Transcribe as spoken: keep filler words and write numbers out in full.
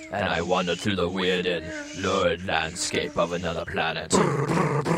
and I wander through the weird and lurid landscape of another planet.